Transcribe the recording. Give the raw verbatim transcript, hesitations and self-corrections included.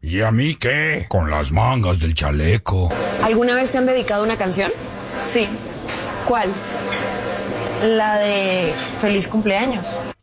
¿Y a mí qué? Con las mangas del chaleco. ¿Alguna vez te han dedicado una canción? Sí. ¿Cuál? La de Feliz Cumpleaños.